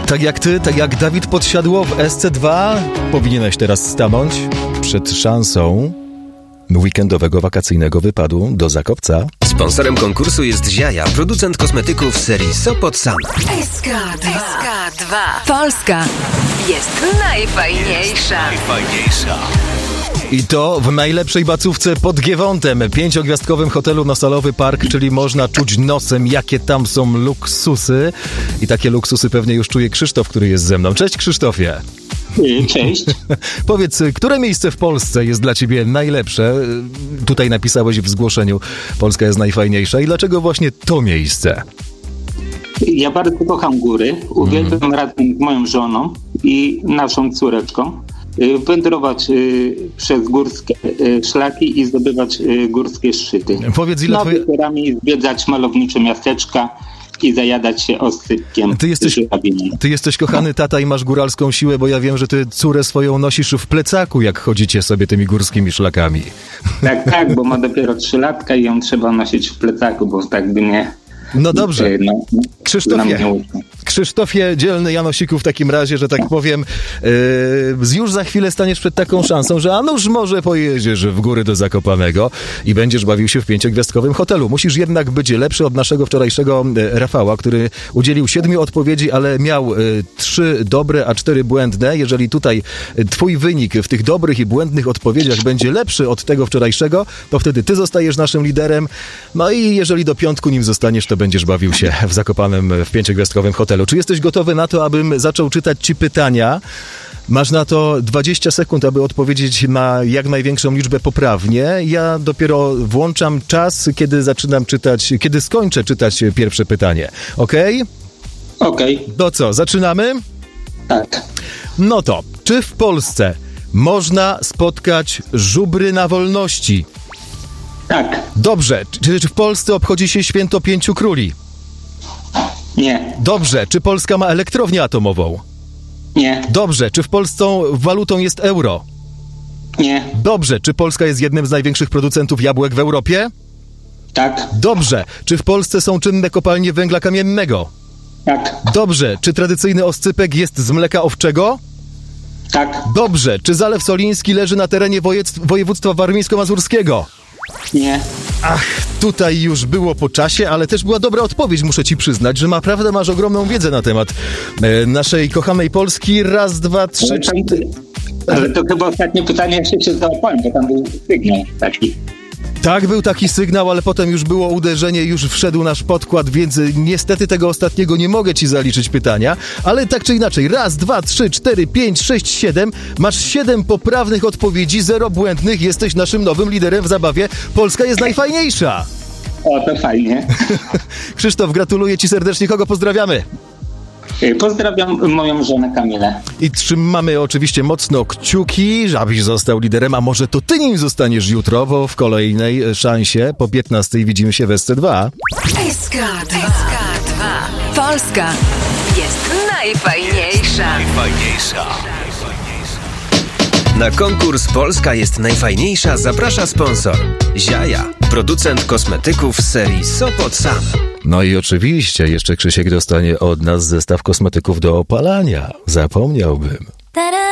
Tak jak ty, tak jak Dawid Podsiadło w SC2, powinieneś teraz stanąć przed szansą weekendowego, wakacyjnego wypadu do Zakopca. Sponsorem konkursu jest Ziaja, producent kosmetyków serii Sopot Sam. SK2. Polska jest najfajniejsza. I to w najlepszej bacówce pod Giewontem, 5-gwiazdkowym hotelu Nosalowy Park, czyli można czuć nosem, jakie tam są luksusy. I takie luksusy pewnie już czuje Krzysztof, który jest ze mną. Cześć, Krzysztofie. Cześć. Powiedz, które miejsce w Polsce jest dla ciebie najlepsze? Tutaj napisałeś w zgłoszeniu, Polska jest najfajniejsza. I dlaczego właśnie to miejsce? Ja bardzo kocham góry. Uwielbiam razem z moją żoną i naszą córeczką wędrować przez górskie szlaki i zdobywać górskie szczyty. Powiedz, ile wieczorami zwiedzać malownicze miasteczka i zajadać się oscypkiem. Ty jesteś kochany tata i masz góralską siłę, bo ja wiem, że ty córę swoją nosisz w plecaku, jak chodzicie sobie tymi górskimi szlakami. Tak, bo ma dopiero 3 latka i ją trzeba nosić w plecaku, bo tak by nie... No dobrze. Krzysztofie, dzielny Janosiku, w takim razie, że tak powiem, już za chwilę staniesz przed taką szansą, że a nuż może pojedziesz w góry do Zakopanego i będziesz bawił się w 5-gwiazdkowym hotelu. Musisz jednak być lepszy od naszego wczorajszego Rafała, który udzielił 7 odpowiedzi, ale miał 3 dobre, a 4 błędne. Jeżeli tutaj twój wynik w tych dobrych i błędnych odpowiedziach będzie lepszy od tego wczorajszego, to wtedy ty zostajesz naszym liderem. No i jeżeli do piątku nim zostaniesz, to będziesz bawił się w Zakopanem w 5-gwiazdkowym hotelu. Czy jesteś gotowy na to, abym zaczął czytać ci pytania? Masz na to 20 sekund, aby odpowiedzieć na jak największą liczbę poprawnie. Ja dopiero włączam czas, kiedy skończę czytać pierwsze pytanie. Okej? Okej. To co, zaczynamy? Tak. No to, czy w Polsce można spotkać żubry na wolności? Tak. Dobrze. Czy w Polsce obchodzi się święto 5 króli? Nie. Dobrze. Czy Polska ma elektrownię atomową? Nie. Dobrze. Czy w Polsce walutą jest euro? Nie. Dobrze. Czy Polska jest jednym z największych producentów jabłek w Europie? Tak. Dobrze. Czy w Polsce są czynne kopalnie węgla kamiennego? Tak. Dobrze. Czy tradycyjny oscypek jest z mleka owczego? Tak. Dobrze. Czy Zalew Soliński leży na terenie województwa warmińsko-mazurskiego? Nie. Ach, tutaj już było po czasie, ale też była dobra odpowiedź, muszę ci przyznać, że naprawdę masz ogromną wiedzę na temat naszej kochanej Polski. 1, 2, 3, 4... Ale to chyba ostatnie pytanie jeszcze się załapałem, bo tam był sygnał taki. Tak, był taki sygnał, ale potem już było uderzenie, już wszedł nasz podkład, więc niestety tego ostatniego nie mogę ci zaliczyć pytania, ale tak czy inaczej, 1, 2, 3, 4, 5, 6, 7, masz 7 poprawnych odpowiedzi, 0 błędnych, jesteś naszym nowym liderem w zabawie. Polska jest najfajniejsza! O, to fajnie. Krzysztof, gratuluję ci serdecznie, kogo pozdrawiamy? Pozdrawiam moją żonę Kamilę. I trzymamy oczywiście mocno kciuki, żebyś został liderem, a może to ty nim zostaniesz jutro, bo w kolejnej szansie po 15 widzimy się w SC2. SK2. Polska jest najfajniejsza. Na konkurs Polska jest najfajniejsza zaprasza sponsor Ziaja, producent kosmetyków z serii Sopot Sam. No i oczywiście jeszcze Krzysiek dostanie od nas zestaw kosmetyków do opalania. Zapomniałbym.